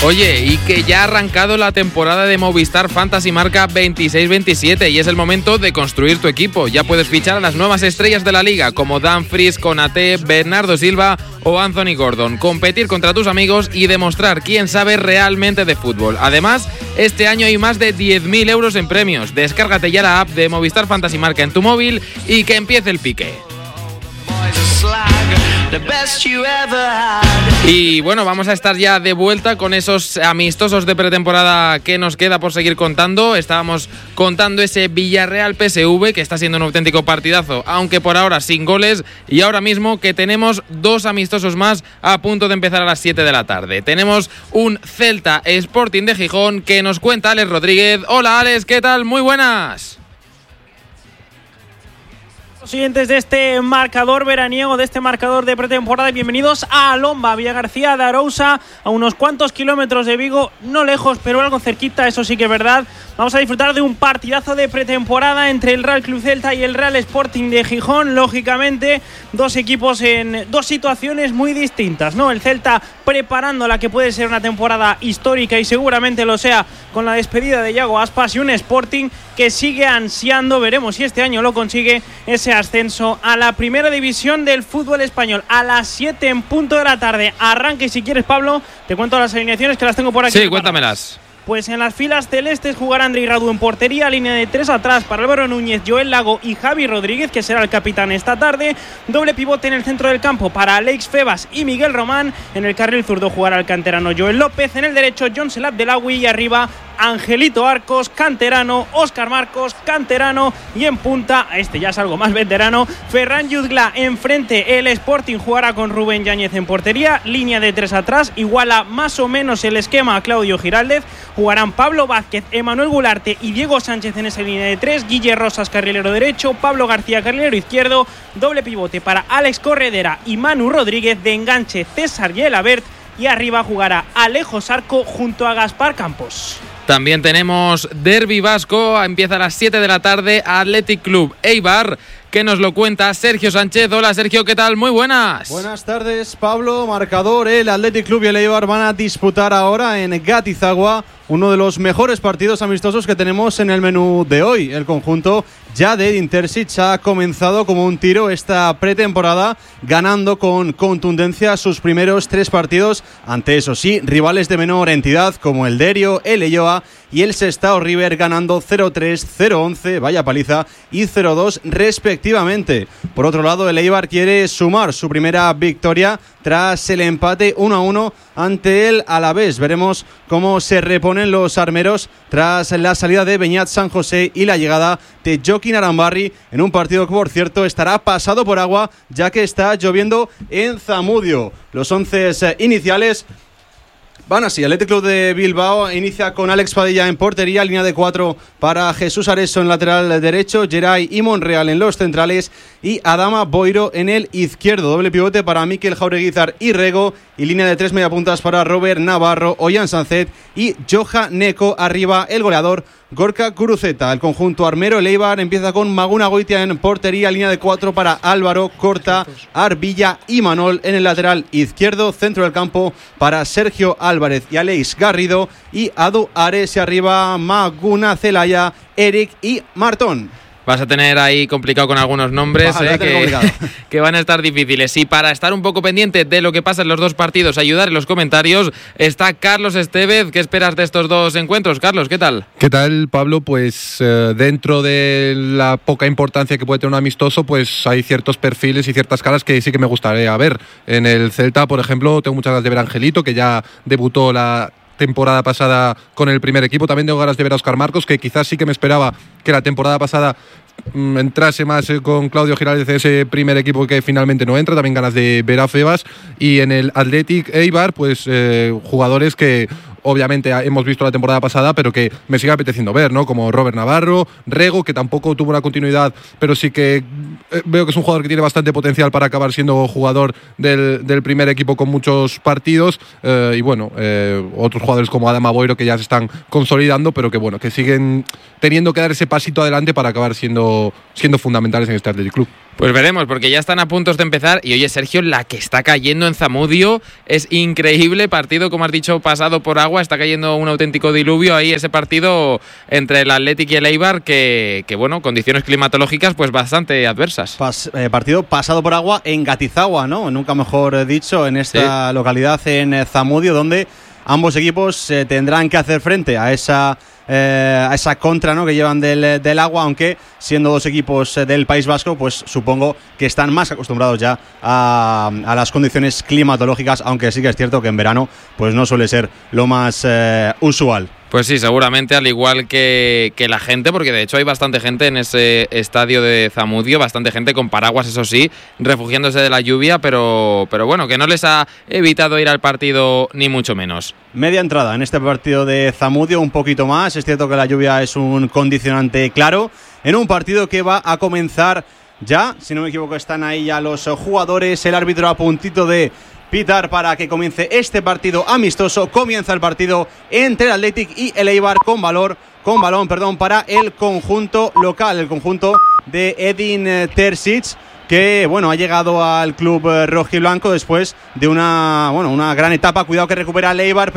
Oye, y que ya ha arrancado la temporada de Movistar Fantasy Marca 26-27 y es el momento de construir tu equipo. Ya puedes fichar a las nuevas estrellas de la liga como Dumfries, Konaté, Bernardo Silva o Anthony Gordon. Competir contra tus amigos y demostrar quién sabe realmente de fútbol. Además, este año hay más de 10.000 euros en premios. Descárgate ya la app de Movistar Fantasy Marca en tu móvil y que empiece el pique. Y bueno, vamos a estar ya de vuelta con esos amistosos de pretemporada que nos queda por seguir contando. Estábamos contando ese Villarreal-PSV que está siendo un auténtico partidazo, aunque por ahora sin goles, y ahora mismo que tenemos 2 amistosos más a punto de empezar a las 7 de la tarde. Tenemos un Celta Sporting de Gijón que nos cuenta Alex Rodríguez. Hola Alex, ¿qué tal? Muy buenas. Siguientes de este marcador veraniego, de este marcador de pretemporada. Bienvenidos a Lomba, Villagarcía de Arousa, a unos cuantos kilómetros de Vigo, no lejos, pero algo cerquita, eso sí que es verdad. Vamos a disfrutar de un partidazo de pretemporada entre el Real Club Celta y el Real Sporting de Gijón. Lógicamente, dos equipos en dos situaciones muy distintas, ¿no? El Celta preparando la que puede ser una temporada histórica y seguramente lo sea con la despedida de Iago Aspas, y un Sporting que sigue ansiando, veremos si este año lo consigue, ese ascenso a la primera división del fútbol español. A las 7 en punto de la tarde arranque, si quieres, Pablo, te cuento las alineaciones que las tengo por aquí. Sí, cuéntamelas. Pues en las filas celestes jugará Andrei Radu en portería, línea de 3 atrás para Álvaro Núñez, Joel Lago y Javi Rodríguez, que será el capitán esta tarde. Doble pivote en el centro del campo para Alex Febas y Miguel Román. En el carril zurdo jugará el canterano Joel López. En el derecho Jon Abdelawi y arriba Angelito Arcos, canterano, Óscar Marcos, canterano, y en punta, este ya es algo más veterano, Ferran Yuzgla. Enfrente el Sporting jugará con Rubén Yáñez en portería, línea de 3 atrás, iguala más o menos el esquema a Claudio Giraldez. Jugarán Pablo Vázquez, Emanuel Gularte y Diego Sánchez en esa línea de 3, Guille Rosas carrilero derecho, Pablo García carrilero izquierdo, doble pivote para Alex Corredera y Manu Rodríguez, de enganche César Gelabert, y arriba jugará Alejo Sarco junto a Gaspar Campos. También tenemos Derbi Vasco, empieza a las 7 de la tarde, Athletic Club Eibar, que nos lo cuenta Sergio Sánchez. Hola Sergio, ¿qué tal? Muy buenas. Buenas tardes, Pablo. Marcador, el Athletic Club y el Eibar van a disputar ahora en Gatizagua uno de los mejores partidos amistosos que tenemos en el menú de hoy. El conjunto ya de Edin Terzic ha comenzado como un tiro esta pretemporada, ganando con contundencia sus primeros 3 partidos ante, eso sí, rivales de menor entidad como el Derio, el Elloa y el Sestao River, ganando 0-3, 0-11, vaya paliza, y 0-2 respectivamente. Por otro lado, el Eibar quiere sumar su primera victoria tras el empate 1-1 ante el Alavés. Veremos cómo se reponen los armeros tras la salida de Beñat San José y la llegada de Joaquín Arambarri en un partido que, por cierto, estará pasado por agua, ya que está lloviendo en Zamudio. Los 11 iniciales van así: Athletic Club de Bilbao inicia con Alex Padilla en portería, línea de 4 para Jesús Areso en lateral derecho, Geray y Monreal en los centrales y Adama Boiro en el izquierdo. Doble pivote para Mikel Jaureguizar y Rego, y línea de 3 mediapuntas para Robert Navarro, Ollán Sancet y Joja Neko. Arriba el goleador Gorka Guruceta. El conjunto armero, el Eibar, empieza con Maguna Goitia en portería, línea de 4 para Álvaro, Corta, Arbilla y Manol en el lateral izquierdo. Centro del campo para Sergio Álvarez y Aleix Garrido, y Adu Ares, y arriba Maguna, Celaya, Eric y Martón. Vas a tener ahí complicado con algunos nombres que van a estar difíciles. Y para estar un poco pendiente de lo que pasa en los dos partidos, ayudar en los comentarios, está Carlos Estevez. ¿Qué esperas de estos dos encuentros? Carlos, ¿qué tal? ¿Qué tal, Pablo? Pues dentro de la poca importancia que puede tener un amistoso, pues hay ciertos perfiles y ciertas caras que sí que me gustaría ver. En el Celta, por ejemplo, tengo muchas ganas de ver a Angelito, que ya debutó la temporada pasada con el primer equipo. También tengo ganas de ver a Óscar Marcos, que quizás sí que me esperaba que la temporada pasada entrase más con Claudio Giraldez en ese primer equipo, que finalmente no entra. También ganas de ver a Febas. Y en el Athletic Eibar, pues jugadores que obviamente hemos visto la temporada pasada, pero que me sigue apeteciendo ver, ¿no? Como Robert Navarro, Rego, que tampoco tuvo una continuidad, pero sí que veo que es un jugador que tiene bastante potencial para acabar siendo jugador del primer equipo con muchos partidos. Y bueno, otros jugadores como Adama Boiro, que ya se están consolidando, pero que bueno, que siguen teniendo que dar ese pasito adelante para acabar siendo fundamentales en este Athletic Club. Pues veremos, porque ya están a puntos de empezar. Y oye, Sergio, la que está cayendo en Zamudio es increíble. Partido, como has dicho, pasado por agua. Está cayendo un auténtico diluvio ahí, ese partido entre el Athletic y el Eibar, que bueno, condiciones climatológicas pues bastante adversas. Partido pasado por agua en Gatizagua, ¿no? Nunca mejor dicho, en esta localidad en Zamudio, donde ambos equipos tendrán que hacer frente a esa contra, ¿no?, que llevan del agua, aunque siendo dos equipos del País Vasco, pues supongo que están más acostumbrados ya a las condiciones climatológicas, aunque sí que es cierto que en verano pues no suele ser lo más usual. Pues sí, seguramente, al igual que la gente, porque de hecho hay bastante gente en ese estadio de Zamudio, bastante gente con paraguas, eso sí, refugiándose de la lluvia, pero bueno, que no les ha evitado ir al partido ni mucho menos. Media entrada en este partido de Zamudio, un poquito más. Es cierto que la lluvia es un condicionante claro en un partido que va a comenzar ya. Si no me equivoco, están ahí ya los jugadores, el árbitro a puntito de pitar para que comience este partido amistoso. Comienza el partido entre el Athletic y el Eibar con balón para el conjunto local, el conjunto de Edin Terzic, que bueno, ha llegado al club rojiblanco después de una gran etapa. Cuidado que recupera el Eibar,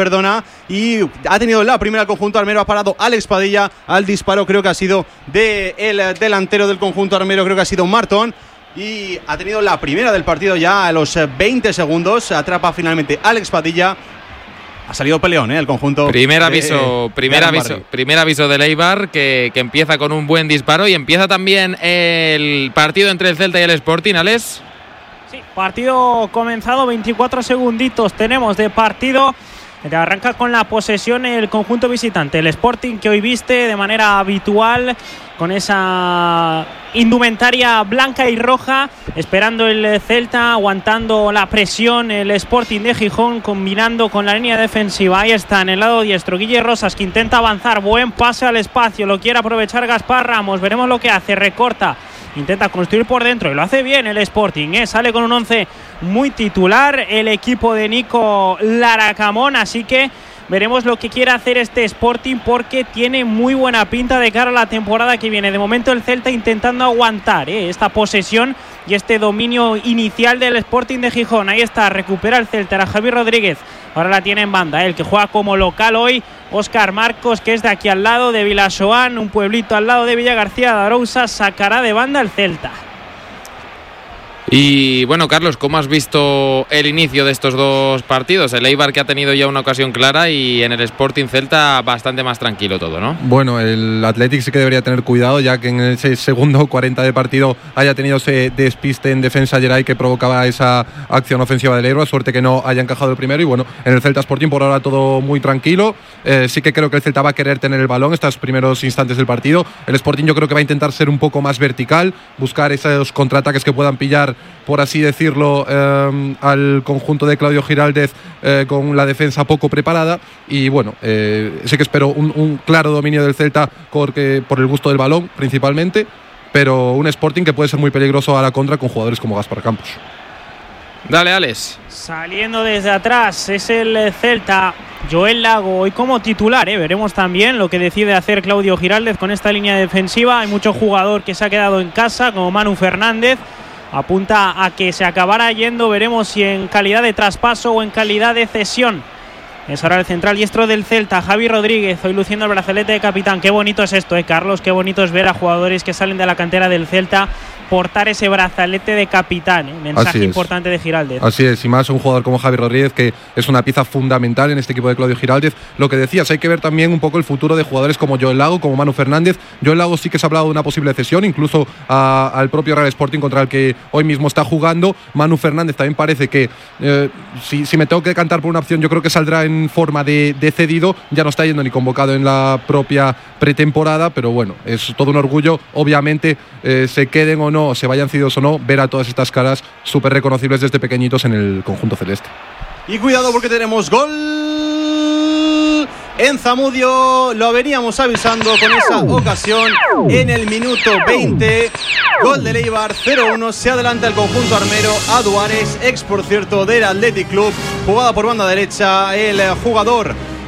y ha tenido la primera el conjunto armero. Ha parado Alex Padilla al disparo, creo que ha sido del delantero del conjunto armero, creo que ha sido Martón. Y ha tenido la primera del partido ya a los 20 segundos. Atrapa finalmente Alex Padilla. Ha salido peleón, el conjunto. Primer aviso del Eibar, que empieza con un buen disparo. Y empieza también el partido entre el Celta y el Sporting, Alex. Sí, partido comenzado, 24 segunditos tenemos de partido. Arranca con la posesión el conjunto visitante, el Sporting, que hoy viste de manera habitual con esa indumentaria blanca y roja, esperando el Celta, aguantando la presión el Sporting de Gijón, combinando con la línea defensiva. Ahí está en el lado diestro Guille Rosas, que intenta avanzar, buen pase al espacio, lo quiere aprovechar Gaspar Ramos, veremos lo que hace, recorta, intenta construir por dentro y lo hace bien el Sporting, sale con un 11 muy titular el equipo de Nico Laracamón, así que veremos lo que quiere hacer este Sporting, porque tiene muy buena pinta de cara a la temporada que viene. De momento el Celta intentando aguantar esta posesión y este dominio inicial del Sporting de Gijón. Ahí está, recupera el Celta, era Javi Rodríguez, ahora la tiene en banda, el que juega como local hoy, Óscar Marcos, que es de aquí al lado de Vilasoán, un pueblito al lado de Villa García de Arousa, sacará de banda el Celta. Y bueno, Carlos, ¿cómo has visto el inicio de estos dos partidos? El Eibar, que ha tenido ya una ocasión clara, y en el Sporting Celta bastante más tranquilo todo, ¿no? Bueno, el Athletic sí que debería tener cuidado, ya que en ese segundo 40 de partido haya tenido ese despiste en defensa Geray que provocaba esa acción ofensiva del Eibar. Suerte que no haya encajado el primero. Y bueno, en el Celta Sporting por ahora todo muy tranquilo. Sí que creo que el Celta va a querer tener el balón estos primeros instantes del partido. El Sporting yo creo que va a intentar ser un poco más vertical, buscar esos contraataques que puedan pillar, por así decirlo, al conjunto de Claudio Giraldez con la defensa poco preparada. Y bueno, sí que espero un claro dominio del Celta por el gusto del balón principalmente, pero un Sporting que puede ser muy peligroso a la contra con jugadores como Gaspar Campos. Dale, Alex. Saliendo desde atrás es el Celta, Joel Lago hoy como titular, veremos también lo que decide hacer Claudio Giraldez con esta línea defensiva. Hay mucho jugador que se ha quedado en casa, como Manu Fernández. Apunta a que se acabará yendo, veremos si en calidad de traspaso o en calidad de cesión. Es ahora el central diestro del Celta, Javi Rodríguez, hoy luciendo el brazalete de capitán. Qué bonito es esto, Carlos, qué bonito es ver a jugadores que salen de la cantera del Celta portar ese brazalete de capitán, mensaje importante de Giraldez. Así es, y más un jugador como Javi Rodríguez, que es una pieza fundamental en este equipo de Claudio Giraldez. Lo que decías, hay que ver también un poco el futuro de jugadores como Joel Lago, como Manu Fernández. Joel Lago sí que se ha hablado de una posible cesión, incluso al propio Real Sporting, contra el que hoy mismo está jugando. Manu Fernández también parece que, si me tengo que decantar por una opción, yo creo que saldrá en forma de cedido. Ya no está yendo ni convocado en la propia pretemporada, pero bueno, es todo un orgullo, obviamente, se queden o no, se vayan cedidos o no, ver a todas estas caras súper reconocibles desde pequeñitos en el conjunto celeste. Y cuidado, porque tenemos gol en Zamudio. Lo veníamos avisando con esa ocasión en el minuto 20. Gol del Eibar, 0-1. Se adelanta el conjunto armero. A Duárez, ex por cierto del Athletic Club. Jugada por banda derecha. El jugador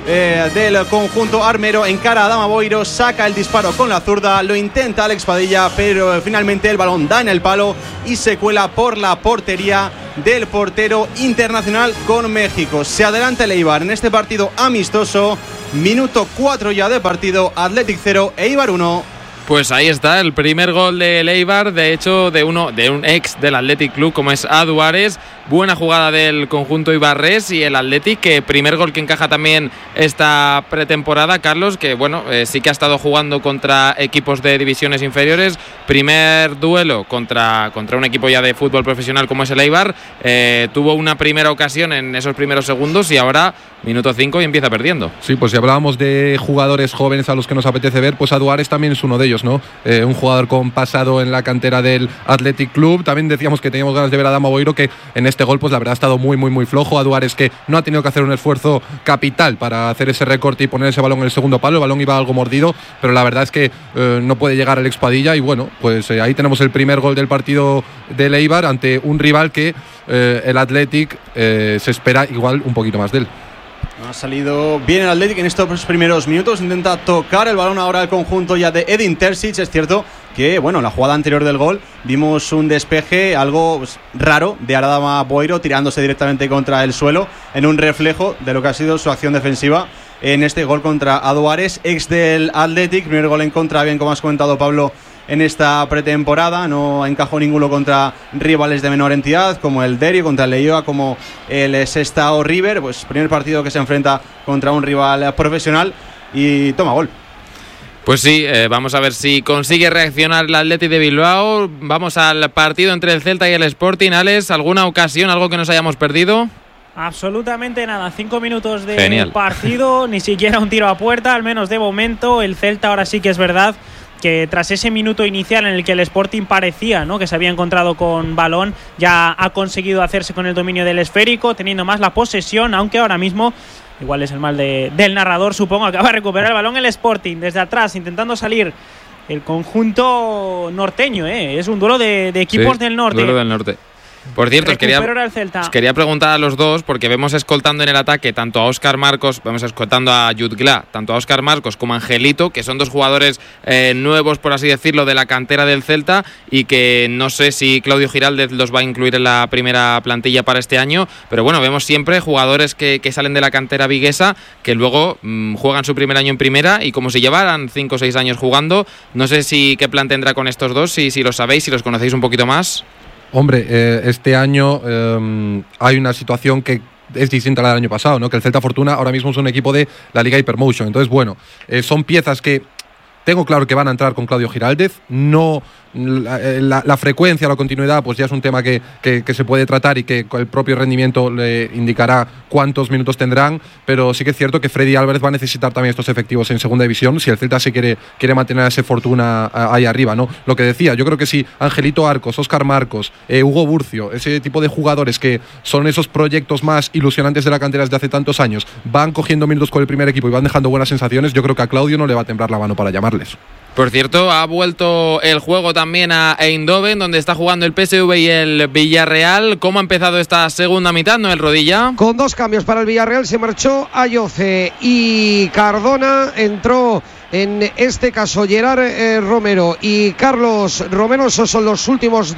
del conjunto armero, encara a Adama Boiro, saca el disparo con la zurda, lo intenta Alex Padilla, pero finalmente el balón da en el palo y se cuela por la portería del portero internacional con México. Se adelanta el Eibar en este partido amistoso, minuto 4 ya de partido, Athletic 0, Eibar 1. Pues ahí está el primer gol del Eibar, de hecho de un ex del Athletic Club como es Adu Ares. Buena jugada del conjunto ibarrés y el Athletic, que primer gol que encaja también esta pretemporada, Carlos, que bueno, sí que ha estado jugando contra equipos de divisiones inferiores. Primer duelo contra un equipo ya de fútbol profesional como es el Eibar. Tuvo una primera ocasión en esos primeros segundos y ahora minuto 5 y empieza perdiendo. Sí, pues si hablábamos de jugadores jóvenes a los que nos apetece ver, pues Adu Ares también es uno de ellos, ¿no? Un jugador con pasado en la cantera del Athletic Club. También decíamos que teníamos ganas de ver a Adama Boiro, que en este gol pues la verdad ha estado muy flojo. Adu Ares, que no ha tenido que hacer un esfuerzo capital para hacer ese recorte y poner ese balón en el segundo palo. El balón iba algo mordido, pero la verdad es que no puede llegar Alex Padilla y bueno, pues ahí tenemos el primer gol del partido del Eibar ante un rival que el Athletic se espera igual un poquito más de él. Ha salido bien el Athletic en estos primeros minutos, intenta tocar el balón ahora el conjunto ya de Edin Terzic. Es cierto que, bueno, en la jugada anterior del gol vimos un despeje algo raro de Adama Boiro tirándose directamente contra el suelo en un reflejo de lo que ha sido su acción defensiva en este gol contra Adu Ares, ex del Athletic. Primer gol en contra, bien como has comentado, Pablo, en esta pretemporada. No encajó ninguno contra rivales de menor entidad como el Derio, contra el Leioa, como el Sestao River. Pues primer partido que se enfrenta contra un rival profesional y toma gol. Pues sí, vamos a ver si consigue reaccionar el Athletic de Bilbao. Vamos al partido entre el Celta y el Sporting. Alex, ¿alguna ocasión, algo que nos hayamos perdido? Absolutamente nada, 5 minutos de partido, ni siquiera un tiro a puerta, al menos de momento. El Celta ahora sí que es verdad que tras ese minuto inicial en el que el Sporting parecía, ¿no?, que se había encontrado con balón, ya ha conseguido hacerse con el dominio del esférico, teniendo más la posesión, aunque ahora mismo, igual es el mal del narrador, supongo, acaba de recuperar el balón el Sporting desde atrás, intentando salir el conjunto norteño, es un duelo de equipos del norte. Duelo del norte. Por cierto, os quería preguntar a los dos, porque vemos escoltando en el ataque tanto a Óscar Marcos, vemos escoltando a Jutgla, tanto a Óscar Marcos como a Angelito, que son dos jugadores nuevos, por así decirlo, de la cantera del Celta, y que no sé si Claudio Giraldez los va a incluir en la primera plantilla para este año, pero bueno, vemos siempre jugadores que salen de la cantera viguesa, que luego juegan su primer año en primera, y como si llevaran 5 o 6 años jugando. No sé qué plan tendrá con estos dos, si lo sabéis, si los conocéis un poquito más. Hombre, este año hay una situación que es distinta a la del año pasado, ¿no? Que el Celta Fortuna ahora mismo es un equipo de la Liga Hypermotion. Entonces, bueno, son piezas que tengo claro que van a entrar con Claudio Giraldez. No la frecuencia, la continuidad, pues ya es un tema que se puede tratar y que el propio rendimiento le indicará cuántos minutos tendrán, pero sí que es cierto que Freddy Álvarez va a necesitar también estos efectivos en segunda división si el Celta se quiere mantener a ese Fortuna ahí arriba, ¿no? Lo que decía, yo creo que si Angelito Arcos, Óscar Marcos, Hugo Burcio, ese tipo de jugadores que son esos proyectos más ilusionantes de la cantera desde hace tantos años, van cogiendo minutos con el primer equipo y van dejando buenas sensaciones, yo creo que a Claudio no le va a temblar la mano para llamarles. Por cierto, ha vuelto el juego también a Eindhoven, donde está jugando el PSV y el Villarreal. ¿Cómo ha empezado esta segunda mitad, Noel Rodilla? Con 2 cambios para el Villarreal, se marchó Ayoce y Cardona, entró en este caso Gerard Romero y Carlos Romero. Esos son los únicos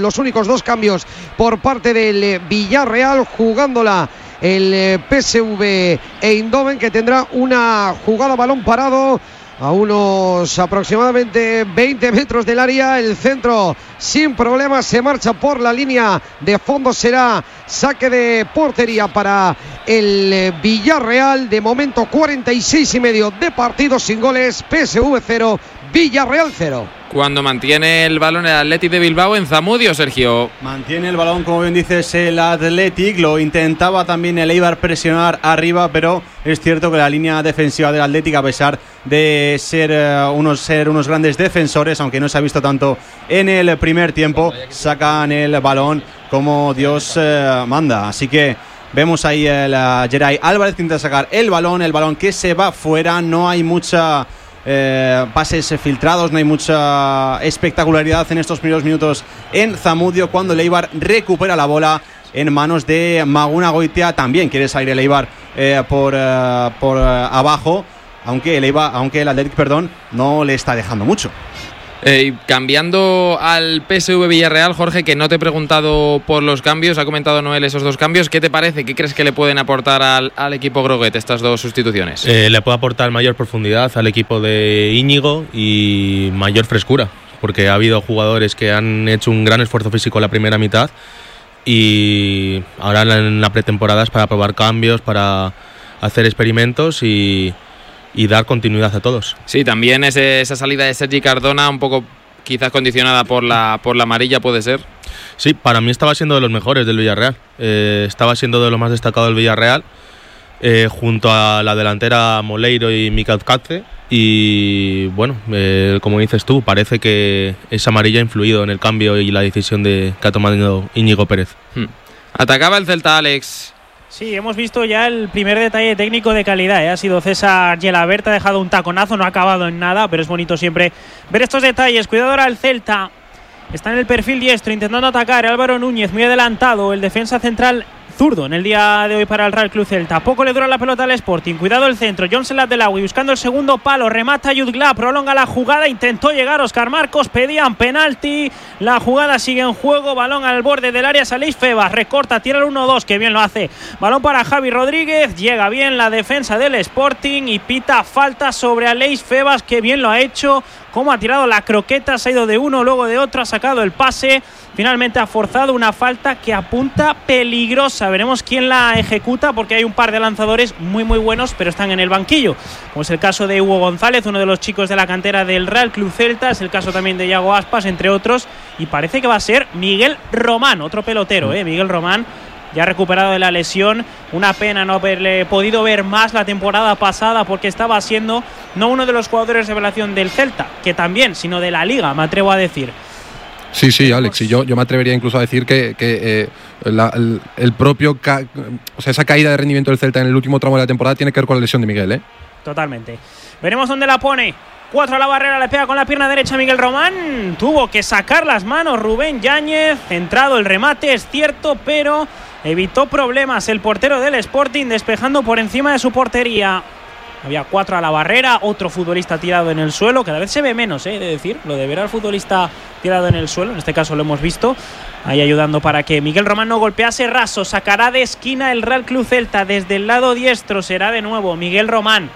2 cambios por parte del Villarreal, jugándola el PSV Eindhoven, que tendrá una jugada a balón parado a unos aproximadamente 20 metros del área. El centro sin problemas, se marcha por la línea de fondo, será saque de portería para el Villarreal. De momento 46,5 de partido sin goles, PSV 0, Villarreal 0. Cuando mantiene el balón el Athletic de Bilbao en Zamudio, Sergio. Mantiene el balón, como bien dices, el Athletic. Lo intentaba también el Eibar presionar arriba, pero es cierto que la línea defensiva del Athletic, a pesar de ser unos grandes defensores, aunque no se ha visto tanto en el primer tiempo, sacan el balón como Dios manda. Así que vemos ahí el Geray Álvarez que intenta sacar el balón que se va fuera. No hay mucha pases filtrados, no hay mucha espectacularidad en estos primeros minutos en Zamudio, cuando el Eibar recupera la bola en manos de Maguna Goitia. También quiere salir el Eibar por abajo, aunque el Athletic, no le está dejando mucho. Cambiando al PSV Villarreal, Jorge, que no te he preguntado por los cambios, ha comentado Noel esos 2 cambios. ¿Qué te parece? ¿Qué crees que le pueden aportar al equipo Groguet estas 2 sustituciones? Le puede aportar mayor profundidad al equipo de Íñigo y mayor frescura, porque ha habido jugadores que han hecho un gran esfuerzo físico en la primera mitad y ahora en la pretemporada es para probar cambios, para hacer experimentos y dar continuidad a todos. Sí, también esa salida de Sergi Cardona, un poco quizás condicionada por la amarilla, puede ser. Sí, para mí estaba siendo de los mejores del Villarreal. Estaba siendo de lo más destacado del Villarreal, junto a la delantera Moleiro y Mika Katze. Y bueno, como dices tú, parece que esa amarilla ha influido en el cambio y la decisión que ha tomado Íñigo Pérez. Atacaba el Celta, Alex. Sí, hemos visto ya el primer detalle técnico de calidad, Ha sido César Gelabert, ha dejado un taconazo, no ha acabado en nada, pero es bonito siempre ver estos detalles. Cuidado ahora el Celta, está en el perfil diestro intentando atacar. Álvaro Núñez muy adelantado, el defensa central zurdo en el día de hoy para el Real Club Celta. Poco le dura la pelota al Sporting. Cuidado el centro, Johnson Abdelawi buscando el segundo palo, remata Yudgla, prolonga la jugada, intentó llegar Óscar Marcos, pedían penalti, la jugada sigue en juego, balón al borde del área, Aleix Febas, recorta, tira el 1-2, que bien lo hace, balón para Javi Rodríguez, llega bien la defensa del Sporting y pita falta sobre Aleix Febas, que bien lo ha hecho, cómo ha tirado la croqueta, se ha ido de uno, luego de otro, ha sacado el pase, finalmente ha forzado una falta que apunta peligrosa. Veremos quién la ejecuta, porque hay un par de lanzadores muy muy buenos, pero están en el banquillo, como es el caso de Hugo González, uno de los chicos de la cantera del Real Club Celta, es el caso también de Iago Aspas, entre otros, y parece que va a ser Miguel Román, otro pelotero, Miguel Román, ya recuperado de la lesión. Una pena no haberle podido ver más la temporada pasada, porque estaba siendo no uno de los jugadores de revelación del Celta, que también, sino de la Liga, me atrevo a decir. Sí, Alex, y yo me atrevería incluso a decir que el propio esa caída de rendimiento del Celta en el último tramo de la temporada tiene que ver con la lesión de Miguel, Totalmente. Veremos dónde la pone. 4 a la barrera, le pega con la pierna derecha Miguel Román, tuvo que sacar las manos Rubén Yáñez, centrado el remate, es cierto, pero evitó problemas el portero del Sporting, despejando por encima de su portería. Había 4 a la barrera, otro futbolista tirado en el suelo, cada vez se ve menos, de decir, lo de ver al futbolista tirado en el suelo, en este caso lo hemos visto, ahí ayudando para que Miguel Román no golpease raso. Sacará de esquina el Real Club Celta, desde el lado diestro será de nuevo Miguel Román,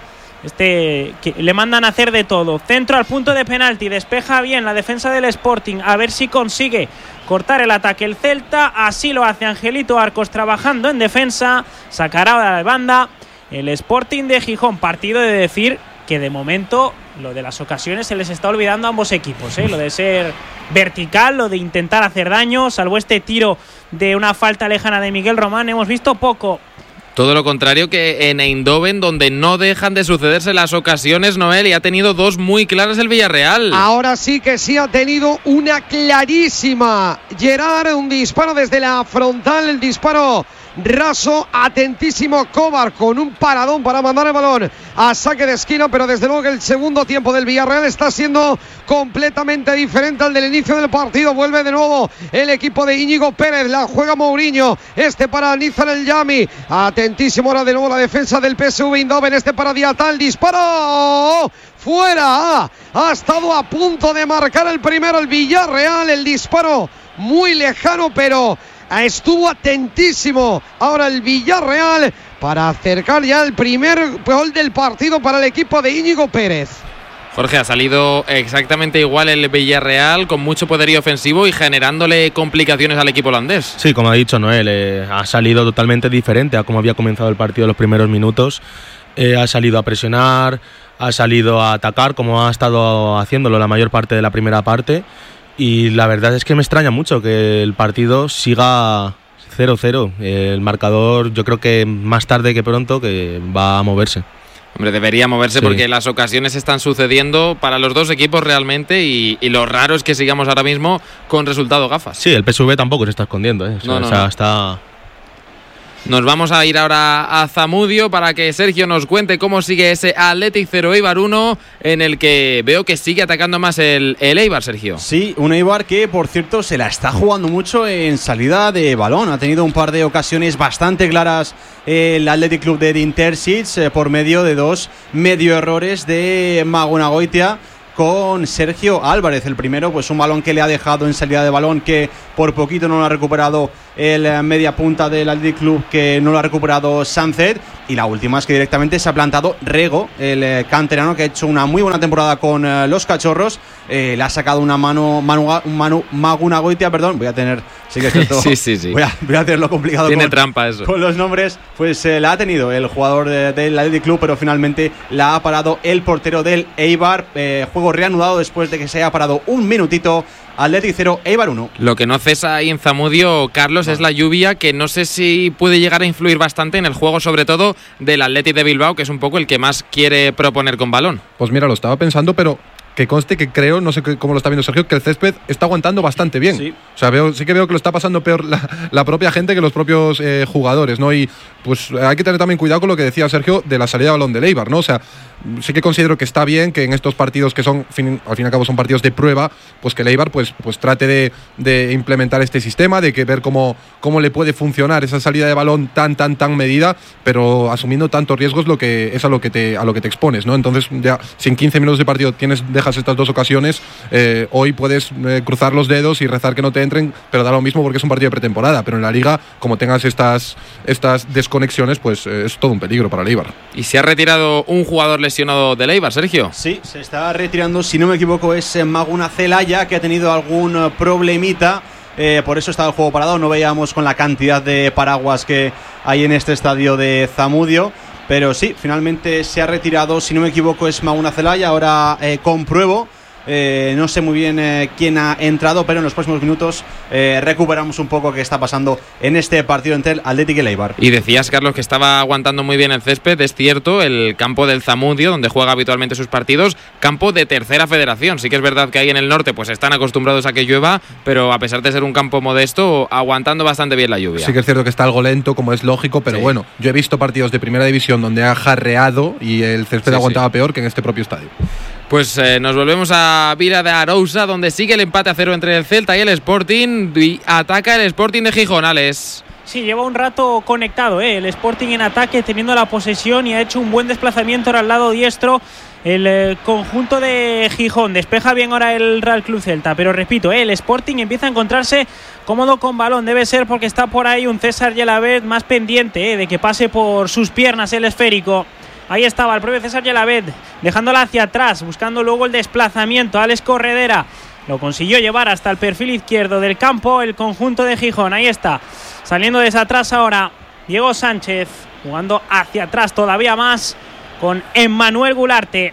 que le mandan a hacer de todo. Centro al punto de penalti, despeja bien la defensa del Sporting, a ver si consigue cortar el ataque el Celta, así lo hace Angelito Arcos trabajando en defensa, sacará de banda el Sporting de Gijón. Partido de decir que de momento lo de las ocasiones se les está olvidando a ambos equipos, lo de ser vertical, lo de intentar hacer daño, salvo este tiro de una falta lejana de Miguel Román, hemos visto poco. Todo lo contrario que en Eindhoven, donde no dejan de sucederse las ocasiones, Noel, y ha tenido 2 muy claras el Villarreal. Ahora sí que sí ha tenido una clarísima. Gerard, un disparo desde la frontal, el disparo raso, atentísimo Kovar con un paradón para mandar el balón a saque de esquina, pero desde luego que el segundo tiempo del Villarreal está siendo completamente diferente al del inicio del partido. Vuelve de nuevo el equipo de Íñigo Pérez, la juega Mourinho, para Nizar El Yami, atentísimo ahora de nuevo la defensa del PSV Eindhoven, para Diatal, disparo fuera, ha estado a punto de marcar el primero el Villarreal, el disparo muy lejano, pero estuvo atentísimo ahora el Villarreal para acercar ya el primer gol del partido para el equipo de Íñigo Pérez. Jorge, ha salido exactamente igual el Villarreal, con mucho poderío ofensivo y generándole complicaciones al equipo holandés. Sí, como ha dicho Noel, ha salido totalmente diferente a como había comenzado el partido en los primeros minutos. Ha salido a presionar, ha salido a atacar, como ha estado haciéndolo la mayor parte de la primera parte. Y la verdad es que me extraña mucho que el partido siga 0-0. El marcador, yo creo que más tarde que pronto que va a moverse. Hombre, debería moverse, sí, porque las ocasiones están sucediendo para los dos equipos realmente y lo raro es que sigamos ahora mismo con resultado gafas. Sí, el PSV tampoco se está escondiendo, No. Está... Nos vamos a ir ahora a Zamudio para que Sergio nos cuente cómo sigue ese Athletic 0 Eibar 1, en el que veo que sigue atacando más el Eibar, Sergio. Sí, un Eibar que, por cierto, se la está jugando mucho en salida de balón. Ha tenido un par de ocasiones bastante claras el Athletic Club de Intersic por medio de dos medio errores de Magunagoitia con Sergio Álvarez. El primero, pues un balón que le ha dejado en salida de balón, que por poquito no lo ha recuperado el media punta del Athletic Club, que no lo ha recuperado Sánchez. Y la última es que directamente se ha plantado Rego, el canterano, que ha hecho una muy buena temporada con los Cachorros. Le ha sacado una mano Magunagoitia, perdón. Voy a tener, sí que es cierto, sí. Voy a tenerlo complicado. Tiene trampa eso. Con los nombres, pues la ha tenido el jugador del Athletic Club, pero finalmente la ha parado el portero del Eibar. Juego reanudado después de que se haya parado un minutito. Athletic 0, Eibar 1. Lo que no cesa ahí en Zamudio, Carlos, es la lluvia, que no sé si puede llegar a influir bastante en el juego, sobre todo del Athletic de Bilbao, que es un poco el que más quiere proponer con balón. Pues mira, lo estaba pensando, pero que conste que creo, no sé cómo lo está viendo Sergio, que el césped está aguantando bastante bien. Sí. O sea, sí que veo que lo está pasando peor la propia gente que los propios jugadores, ¿no? Y pues hay que tener también cuidado con lo que decía Sergio de la salida de balón del Eibar, ¿no? O sea, sí que considero que está bien que en estos partidos que son, al fin y al cabo son partidos de prueba, pues que el Eibar pues trate de implementar este sistema, de que ver cómo le puede funcionar esa salida de balón tan medida, pero asumiendo tantos riesgos, lo que es a lo que te expones, ¿no? Entonces, ya si en 15 minutos de partido dejas estas dos ocasiones, hoy puedes cruzar los dedos y rezar que no te entren, pero da lo mismo porque es un partido de pretemporada. Pero en la Liga, como tengas estas desconexiones, pues es todo un peligro para el Eibar. ¿Y se ha retirado un jugador lesionado del Eibar, Sergio? Sí, se está retirando, si no me equivoco, es Maguna Celaya, que ha tenido algún problemita. Por eso está el juego parado. No veíamos con la cantidad de paraguas que hay en este estadio de Zamudio. Pero sí, finalmente se ha retirado, si no me equivoco, es Maguna Celaya. Ahora compruebo. No sé muy bien quién ha entrado, pero en los próximos minutos recuperamos un poco qué está pasando en este partido entre el Athletic y el Eibar. Y decías, Carlos, que estaba aguantando muy bien el césped. Es cierto, el campo del Zamudio, donde juega habitualmente sus partidos, campo de tercera federación. Sí que es verdad que ahí en el norte pues están acostumbrados a que llueva, pero a pesar de ser un campo modesto, aguantando bastante bien la lluvia. Sí que es cierto que está algo lento, como es lógico, pero bueno, yo he visto partidos de primera división donde ha jarreado y el césped aguantaba peor que en este propio estadio. Pues nos volvemos a Vila de Arousa, donde sigue el empate a 0 entre el Celta y el Sporting. Y ataca el Sporting de Gijón, Alex. Sí, lleva un rato conectado, el Sporting en ataque, teniendo la posesión, y ha hecho un buen desplazamiento ahora al lado diestro. El conjunto de Gijón despeja bien ahora el Real Club Celta, pero repito, el Sporting empieza a encontrarse cómodo con balón. Debe ser porque está por ahí un César Yelavet más pendiente de que pase por sus piernas el esférico. Ahí estaba el propio César Yelavet, dejándola hacia atrás, buscando luego el desplazamiento. Alex Corredera lo consiguió llevar hasta el perfil izquierdo del campo el conjunto de Gijón. Ahí está, saliendo desde atrás ahora Diego Sánchez, jugando hacia atrás todavía más con Emmanuel Gularte.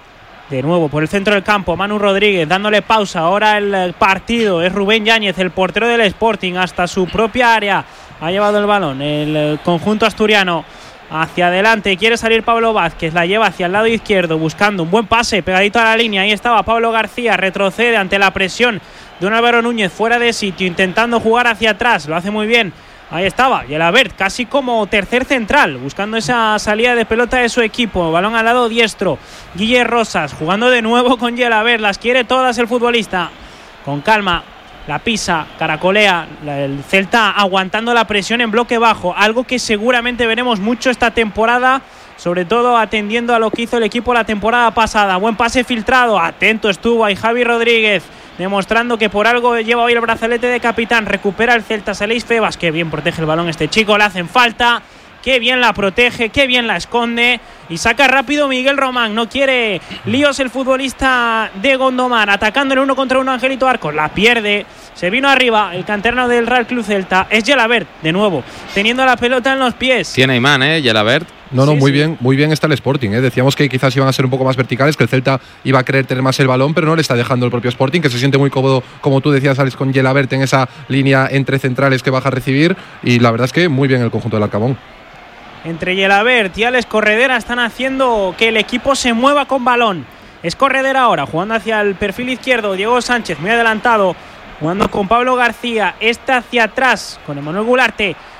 De nuevo por el centro del campo, Manu Rodríguez dándole pausa. Ahora el partido es Rubén Yáñez, el portero del Sporting, hasta su propia área. Ha llevado el balón el conjunto asturiano hacia adelante, quiere salir Pablo Vázquez, la lleva hacia el lado izquierdo buscando un buen pase pegadito a la línea. Ahí estaba Pablo García, retrocede ante la presión de un Álvaro Núñez fuera de sitio, intentando jugar hacia atrás, lo hace muy bien. Ahí estaba Yelabert, casi como tercer central, buscando esa salida de pelota de su equipo. Balón al lado diestro, Guille Rosas jugando de nuevo con Yelabert, las quiere todas el futbolista. Con calma, la pisa, caracolea, el Celta aguantando la presión en bloque bajo, algo que seguramente veremos mucho esta temporada, sobre todo atendiendo a lo que hizo el equipo la temporada pasada. Buen pase filtrado, atento estuvo ahí Javi Rodríguez, demostrando que por algo lleva hoy el brazalete de capitán. Recupera el Celta, Saleis Febas, que bien protege el balón este chico, le hacen falta, qué bien la protege, qué bien la esconde, y saca rápido Miguel Román. No quiere líos el futbolista de Gondomar, atacando en 1 contra 1 Angelito Arcos, la pierde, se vino arriba el canterano del Real Club Celta. Es Yelabert, de nuevo, teniendo la pelota en los pies. Tiene imán, Yelabert. No, muy bien está el Sporting. Decíamos que quizás iban a ser un poco más verticales, que el Celta iba a querer tener más el balón, pero no le está dejando el propio Sporting, que se siente muy cómodo, como tú decías, Alex, con Yelabert en esa línea entre centrales que baja a recibir, y la verdad es que muy bien el conjunto del Arcamón. Entre Yelabert y Alex Corredera están haciendo que el equipo se mueva con balón. Es Corredera ahora, jugando hacia el perfil izquierdo, Diego Sánchez muy adelantado, jugando con Pablo García, hacia atrás con Emmanuel Gularte.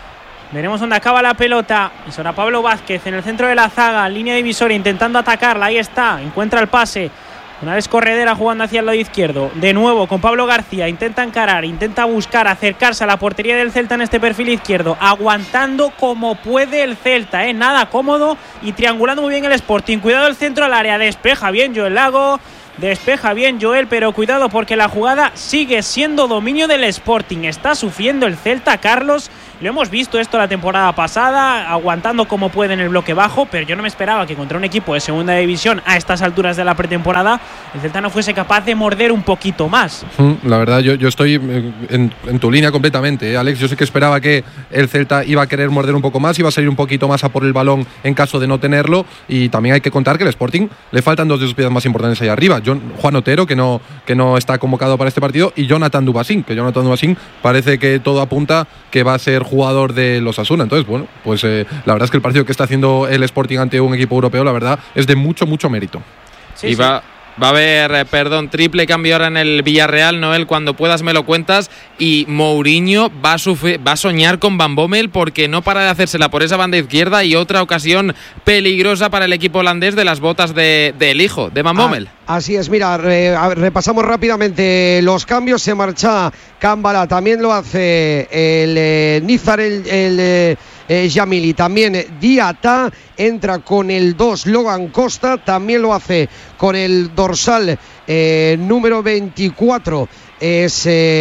Veremos dónde acaba la pelota. Es ahora Pablo Vázquez en el centro de la zaga, línea divisoria, intentando atacarla. Ahí está, encuentra el pase. Una vez corredera jugando hacia el lado izquierdo. De nuevo con Pablo García. Intenta encarar, intenta buscar acercarse a la portería del Celta en este perfil izquierdo. Aguantando como puede el Celta, nada cómodo y triangulando muy bien el Sporting. Cuidado el centro al área. Despeja bien Joel Lago. Despeja bien Joel, pero cuidado porque la jugada sigue siendo dominio del Sporting. Está sufriendo el Celta, Carlos. Lo hemos visto esto la temporada pasada, aguantando como puede en el bloque bajo, pero yo no me esperaba que contra un equipo de segunda división a estas alturas de la pretemporada el Celta no fuese capaz de morder un poquito más. La verdad, yo estoy en tu línea completamente, Alex. Yo sí que esperaba que el Celta iba a querer morder un poco más, iba a salir un poquito más a por el balón en caso de no tenerlo, y también hay que contar que el Sporting le faltan dos de sus piezas más importantes ahí arriba. Juan Otero, que no está convocado para este partido, y Jonathan Dubasín, parece que todo apunta que va a ser jugador de los Osasuna. Entonces, bueno, pues la verdad es que el partido que está haciendo el Sporting ante un equipo europeo, la verdad, es de mucho mérito. Sí, va a haber, triple cambio ahora en el Villarreal, Noel, cuando puedas me lo cuentas, y Mourinho va a soñar con Van Bommel porque no para de hacérsela por esa banda izquierda, y otra ocasión peligrosa para el equipo holandés de las botas del hijo de Van Bommel. Así es, mira, repasamos rápidamente los cambios. Se marcha Cámbala, también lo hace el Nizar, el Yamili, también Diata, entra con el 2 Logan Costa, también lo hace con el dorsal número 24, es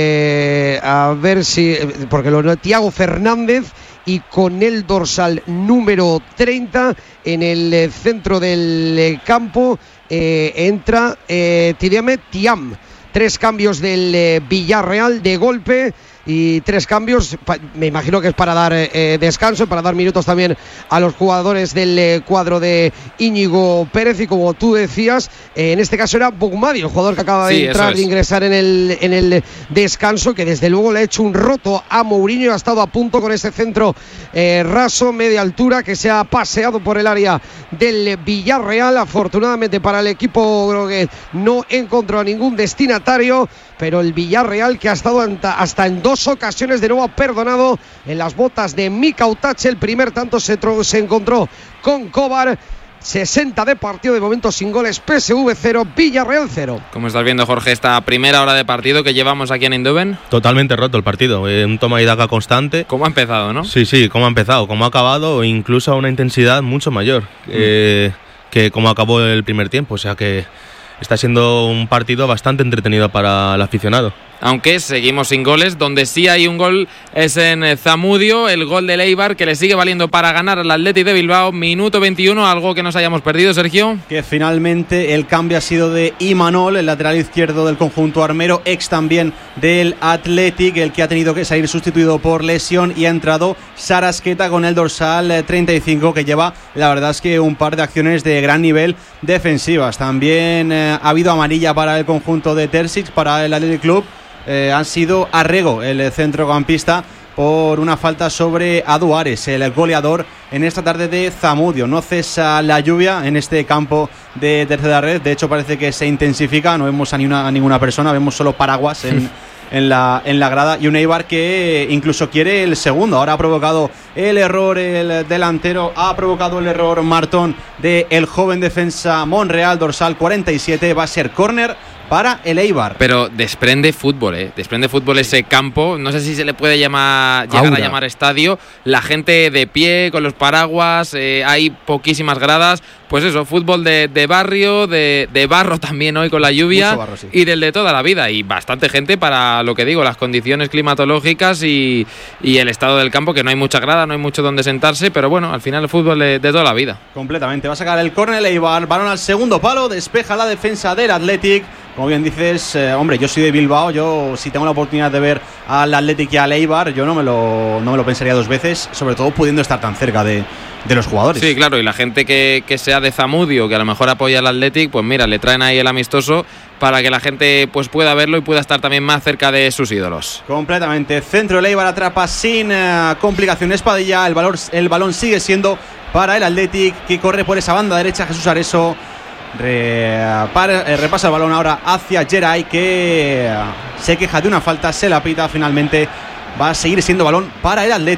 a ver si, porque Thiago Fernández, y con el dorsal número 30 en el centro del campo entra Thiam. 3 cambios del Villarreal de golpe, y 3 cambios, me imagino que es para dar descanso, para dar minutos también a los jugadores del cuadro de Íñigo Pérez, y como tú decías, en este caso era Boumadi, el jugador que acaba de entrar, de ingresar en el descanso, que desde luego le ha hecho un roto a Mourinho, ha estado a punto con ese centro raso, media altura, que se ha paseado por el área del Villarreal. Afortunadamente para el equipo creo que no encontró a ningún destinatario, pero el Villarreal, que ha estado hasta en 2 ocasiones, de nuevo ha perdonado en las botas de Mika Utache. El primer tanto se encontró con Kovar. 60 de partido, de momento sin goles. PSV 0, Villarreal 0. ¿Cómo estás viendo, Jorge, esta primera hora de partido que llevamos aquí en Eindhoven? Totalmente roto el partido, un toma y daca constante. ¿Cómo ha empezado, no? Sí, cómo ha empezado, cómo ha acabado, incluso a una intensidad mucho mayor que como acabó el primer tiempo. O sea que está siendo un partido bastante entretenido para el aficionado. Aunque seguimos sin goles, donde sí hay un gol es en Zamudio, el gol del Eibar, que le sigue valiendo para ganar al Athletic de Bilbao. Minuto 21, algo que nos hayamos perdido, Sergio. Que finalmente el cambio ha sido de Imanol, el lateral izquierdo del conjunto armero, ex también del Athletic, el que ha tenido que salir sustituido por lesión, y ha entrado Sarasqueta con el dorsal 35, que lleva, la verdad es que un par de acciones de gran nivel defensivas. También ha habido amarilla para el conjunto de Terzic, para el Athletic Club. Han sido Arrego, el centrocampista, por una falta sobre Aduares, el goleador en esta tarde de Zamudio. No cesa la lluvia en este campo de tercera red, de hecho parece que se intensifica, no vemos a ninguna persona, vemos solo paraguas en la grada, y un Eibar que incluso quiere el segundo. Ahora ha provocado el error el delantero, ha provocado el error Martón del joven defensa Monreal, dorsal 47, va a ser córner para el Eibar. Pero desprende fútbol, desprende fútbol ese campo. No sé si se le puede llegar a llamar estadio. La gente de pie, con los paraguas, hay poquísimas gradas. Pues eso, fútbol de barrio, de barro también hoy con la lluvia, barro, sí. Y del de toda la vida. Y bastante gente para, lo que digo, las condiciones climatológicas y el estado del campo, que no hay mucha grada, no hay mucho donde sentarse, pero bueno, al final el fútbol de toda la vida. Completamente. Va a sacar el córner el Eibar, balón al segundo palo, despeja la defensa del Athletic. Como bien dices, hombre, yo soy de Bilbao, yo si tengo la oportunidad de ver al Athletic y al Eibar, yo no me lo pensaría 2 veces, sobre todo pudiendo estar tan cerca de los jugadores. Sí, claro, y la gente que sea de Zamudio, que a lo mejor apoya al Athletic, pues mira, le traen ahí el amistoso para que la gente pues pueda verlo y pueda estar también más cerca de sus ídolos. Completamente. Centro del Eibar, atrapa sin complicaciones Padilla, el balón sigue siendo para el Athletic, que corre por esa banda derecha. Jesús Areso repasa el balón ahora hacia Geray, que se queja de una falta, se la pita. Finalmente va a seguir siendo balón para el Athletic.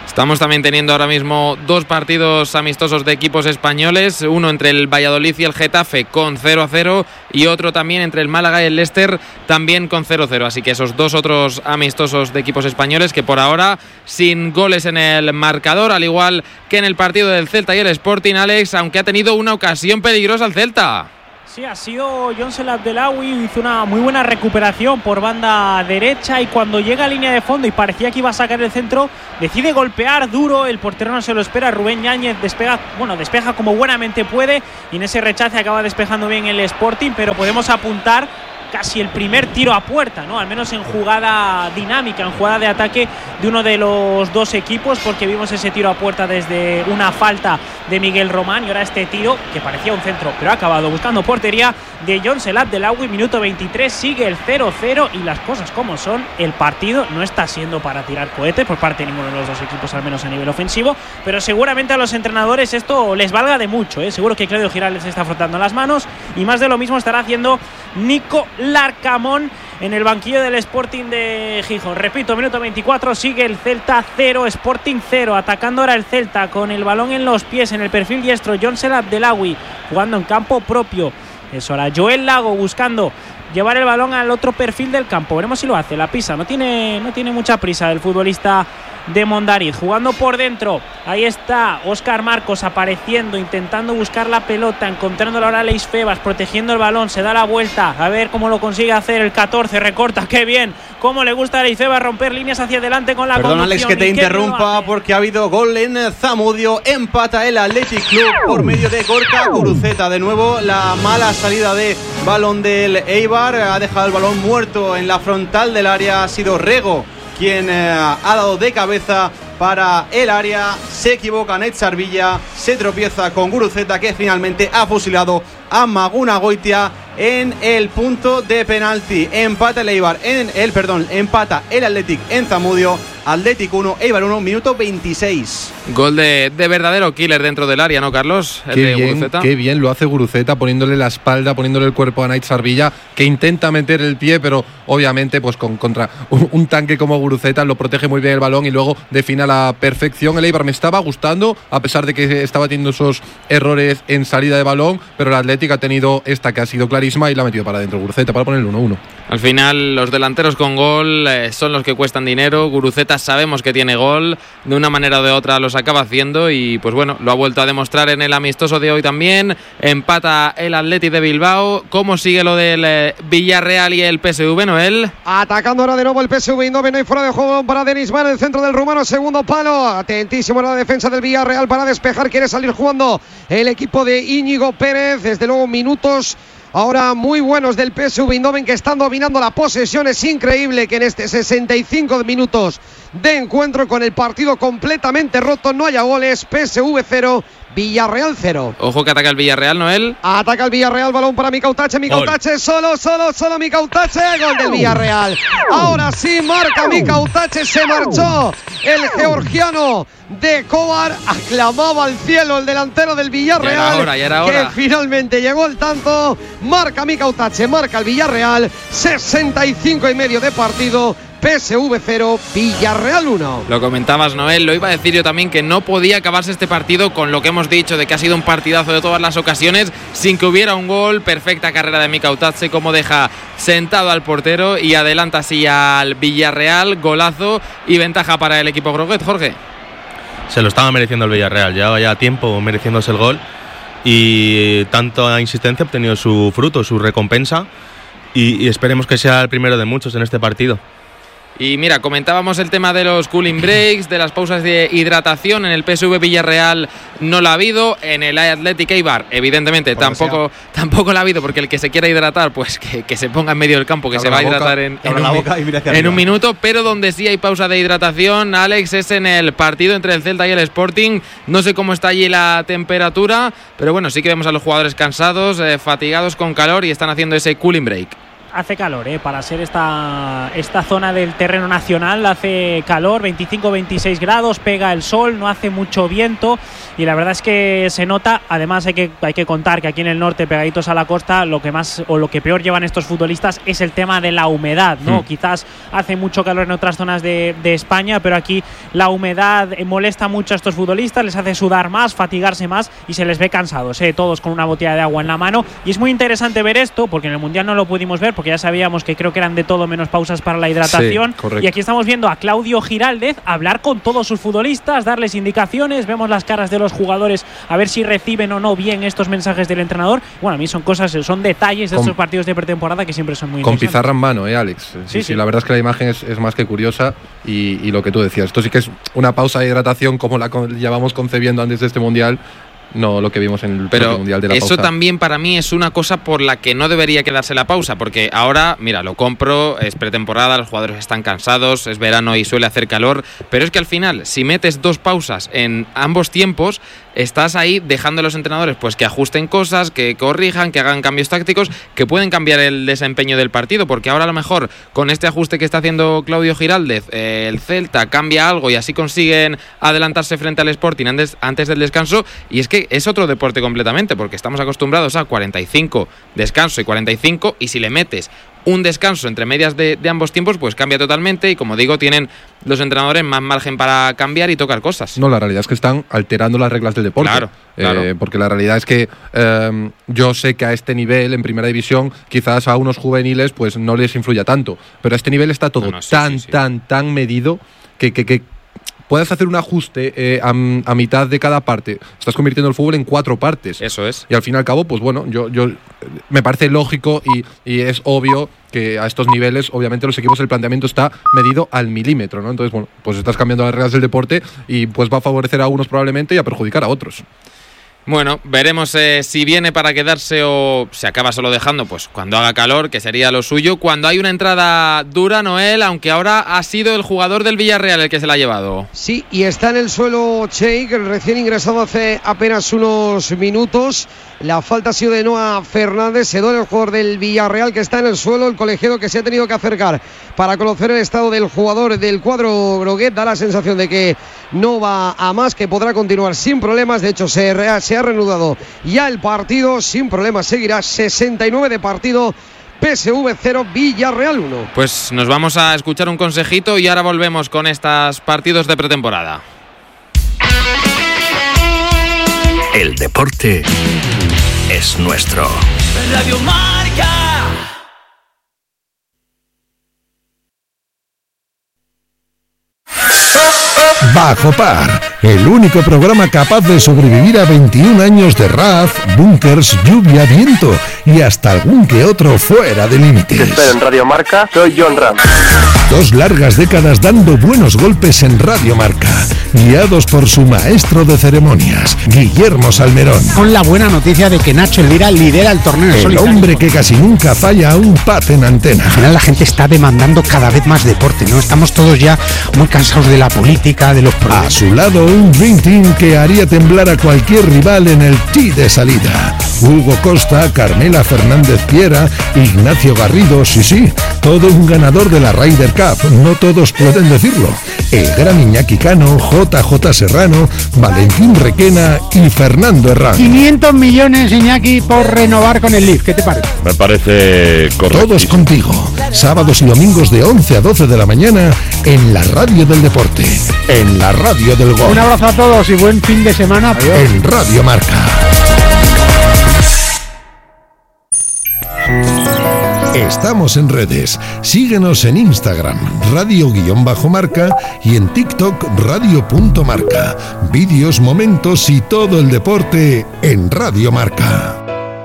Estamos también teniendo ahora mismo 2 partidos amistosos de equipos españoles, uno entre el Valladolid y el Getafe con 0-0 y otro también entre el Málaga y el Leicester también con 0-0, así que esos 2 otros amistosos de equipos españoles que por ahora sin goles en el marcador, al igual que en el partido del Celta y el Sporting, Alex, aunque ha tenido una ocasión peligrosa el Celta. Sí, ha sido Joncel Abdellaoui, hizo una muy buena recuperación por banda derecha y cuando llega a línea de fondo y parecía que iba a sacar el centro, decide golpear duro, el portero no se lo espera, Rubén Yáñez despeja como buenamente puede y en ese rechace acaba despejando bien el Sporting, pero podemos apuntar casi el primer tiro a puerta, ¿no? Al menos en jugada dinámica, en jugada de ataque de uno de los 2 equipos, porque vimos ese tiro a puerta desde una falta de Miguel Román y ahora este tiro que parecía un centro, pero ha acabado buscando portería de Joncel Abdellaoui. Minuto 23, sigue el 0-0 y las cosas como son, el partido no está siendo para tirar cohetes por parte de ninguno de los 2 equipos, al menos a nivel ofensivo, pero seguramente a los entrenadores esto les valga de mucho, ¿eh? Seguro que Claudio Giraldez está frotando las manos y más de lo mismo estará haciendo Nico Larcamón en el banquillo del Sporting de Gijón. Repito, minuto 24, sigue el Celta 0, Sporting 0, atacando ahora el Celta con el balón en los pies, en el perfil diestro, Joncel Abdellaoui jugando en campo propio. Es ahora Joel Lago buscando llevar el balón al otro perfil del campo. Veremos si lo hace, la pisa, no tiene mucha prisa el futbolista de Mondariz, jugando por dentro. Ahí está Óscar Marcos apareciendo, intentando buscar la pelota, encontrándola ahora Alex Febas, protegiendo el balón, se da la vuelta, a ver cómo lo consigue hacer el 14, recorta, qué bien, cómo le gusta a Alex Febas romper líneas hacia adelante con la conducción. Perdón, Alex, que te interrumpa porque ha habido gol en Zamudio, empata el Athletic Club por medio de Gorka Guruceta. De nuevo la mala salida de balón del Eibar, ha dejado el balón muerto en la frontal del área, ha sido Rego quien ha dado de cabeza para el área, se equivoca Nétzar Villa, se tropieza con Guruceta que finalmente ha fusilado a Maguna Goitia en el punto de penalti. Empata el Eibar empata el Athletic en Zamudio. Athletic 1, Eibar 1, minuto 26. Gol de verdadero killer dentro del área, ¿no, Carlos? Qué bien lo hace Guruceta, poniéndole la espalda, poniéndole el cuerpo a Nétzar Villa, que intenta meter el pie, pero obviamente pues contra un tanque como Guruceta lo protege muy bien el balón y luego define a la perfección. El Eibar me estaba gustando, a pesar de que estaba teniendo esos errores en salida de balón, pero el Athletic ha tenido esta que ha sido clarísima y la ha metido para adentro Guruceta para poner el 1-1. Al final los delanteros con gol son los que cuestan dinero. Guruceta sabemos que tiene gol, de una manera o de otra los acaba haciendo y pues bueno, lo ha vuelto a demostrar en el amistoso de hoy también. Empata el Athletic de Bilbao. ¿Cómo sigue lo del Villarreal y el PSV, Noel? Atacando ahora de nuevo el PSV Eindhoven, no hay fuera de juego para Denis Van, el centro del rumano, segundo palo, atentísimo en la defensa del Villarreal para despejar, quiere salir jugando el equipo de Íñigo Pérez, desde luego minutos ahora muy buenos del PSV Eindhoven que están dominando la posesión. Es increíble que en este 65 minutos de encuentro con el partido completamente roto no haya goles. PSV 0, Villarreal 0. Ojo que ataca el Villarreal, Noel. Ataca el Villarreal, balón para Mikautache, solo Mikautache, gol del Villarreal. Ahora sí marca Mikautache, se marchó el georgiano de Kovar, aclamaba al cielo el delantero del Villarreal, ya era hora. Que finalmente llegó el tanto. Marca Mikautache, marca el Villarreal, 65 y medio de partido. PSV 0, Villarreal 1. Lo comentabas, Noel, lo iba a decir yo también, que no podía acabarse este partido con lo que hemos dicho, de que ha sido un partidazo de todas las ocasiones, sin que hubiera un gol. Perfecta carrera de Mikautache, como deja sentado al portero y adelanta así al Villarreal. Golazo y ventaja para el equipo groguet, Jorge. Se lo estaba mereciendo el Villarreal, llevaba ya tiempo mereciéndose el gol y tanta insistencia ha obtenido su fruto, su recompensa y esperemos que sea el primero de muchos en este partido. Y mira, comentábamos el tema de los cooling breaks, de las pausas de hidratación. En el PSV Villarreal no la ha habido. En el Athletic Eibar, evidentemente, tampoco la ha habido, porque el que se quiera hidratar, pues que se ponga en medio del campo, que se va a hidratar en un minuto. Pero donde sí hay pausa de hidratación, Alex, es en el partido entre el Celta y el Sporting. No sé cómo está allí la temperatura, pero bueno, sí que vemos a los jugadores cansados, fatigados, con calor, y están haciendo ese cooling break. hace calor, para ser esta zona del terreno nacional. Hace calor, 25-26 grados, pega el sol, no hace mucho viento y la verdad es que se nota. Además hay que contar que aquí en el norte, pegaditos a la costa, lo que peor llevan estos futbolistas es el tema de la humedad, ¿no? Quizás hace mucho calor en otras zonas de España, pero aquí la humedad molesta mucho a estos futbolistas, les hace sudar más, fatigarse más y se les ve cansados, todos con una botella de agua en la mano. Y es muy interesante ver esto, porque en el Mundial no lo pudimos ver, porque ya sabíamos que creo que eran de todo menos pausas para la hidratación. Sí, y aquí estamos viendo a Claudio Giraldez hablar con todos sus futbolistas, darles indicaciones, vemos las caras de los jugadores a ver si reciben o no bien estos mensajes del entrenador. Bueno, a mí son detalles de estos partidos de pretemporada que siempre son muy con interesantes. pizarra en mano, Alex. Sí, la verdad es que la imagen es más que curiosa y lo que tú decías, esto sí que es una pausa de hidratación como la llevamos concebiendo antes de este Mundial. No lo que vimos en el propio Mundial de la pausa. Eso también para mí es una cosa por la que no debería quedarse la pausa, porque ahora, mira, lo compro, es pretemporada, los jugadores están cansados, es verano y suele hacer calor, pero es que al final, si metes 2 pausas en ambos tiempos, estás ahí dejando a los entrenadores pues que ajusten cosas, que corrijan, que hagan cambios tácticos, que pueden cambiar el desempeño del partido, porque ahora a lo mejor con este ajuste que está haciendo Claudio Giraldez, el Celta cambia algo y así consiguen adelantarse frente al Sporting antes del descanso, y es que es otro deporte completamente, porque estamos acostumbrados a 45 descanso y 45, y si le metes un descanso entre medias de ambos tiempos, pues cambia totalmente, y como digo, tienen los entrenadores más margen para cambiar y tocar cosas. No, la realidad es que están alterando las reglas del deporte. Claro. Porque la realidad es que yo sé que a este nivel, en primera división, quizás a unos juveniles pues no les influya tanto, pero a este nivel está todo tan medido que puedes hacer un ajuste a mitad de cada parte. Estás convirtiendo el fútbol en 4 partes. Eso es. Y al fin y al cabo, pues bueno, yo me parece lógico y es obvio que a estos niveles, obviamente, los equipos, el planteamiento está medido al milímetro, ¿no? Entonces, bueno, pues estás cambiando las reglas del deporte y pues va a favorecer a unos probablemente y a perjudicar a otros. Bueno, veremos si viene para quedarse o se acaba solo dejando, pues cuando haga calor, que sería lo suyo. Cuando hay una entrada dura, Noel, aunque ahora ha sido el jugador del Villarreal el que se la ha llevado. Sí, y está en el suelo Cheik, recién ingresado hace apenas unos minutos. La falta ha sido de Noah Fernández. Se duele el jugador del Villarreal que está en el suelo. El colegiado que se ha tenido que acercar para conocer el estado del jugador del cuadro groguet. Da la sensación de que no va a más, que podrá continuar sin problemas. De hecho, se ha reanudado ya el partido sin problemas. Seguirá 69 de partido. PSV 0, Villarreal 1. Pues nos vamos a escuchar un consejito y ahora volvemos con estos partidos de pretemporada. El deporte es nuestro. Radio Marca. Bajo Par, el único programa capaz de sobrevivir a 21 años de RAF, búnkers, lluvia, viento y hasta algún que otro fuera de límites. Te espero en Radio Marca, soy John Ram. 2 largas décadas dando buenos golpes en Radio Marca, guiados por su maestro de ceremonias, Guillermo Salmerón. Con la buena noticia de que Nacho Elvira lidera el torneo el solitario. Hombre que casi nunca falla a un paz en antena. Al final la gente está demandando cada vez más deporte, ¿no? Estamos todos ya muy cansados de la política, de los problemas. A su lado un Dream Team que haría temblar a cualquier rival en el tee de salida. Hugo Costa, Carmela Fernández Piera, Ignacio Garrido, sí, todo un ganador de la Ryder Cup, no todos pueden decirlo. El gran Iñaki Cano, JJ Serrano, Valentín Requena y Fernando Herrán. 500 millones, Iñaki, por renovar con el Leaf, ¿qué te parece? Me parece correcto. Todos contigo, sábados y domingos de 11 a 12 de la mañana en la radio del deporte, en la radio del gol. Un abrazo a todos y buen fin de semana. Adiós. En Radio Marca. Estamos en redes. Síguenos en Instagram, radio_marca, y en TikTok, radio.marca. Vídeos, momentos y todo el deporte en Radio Marca.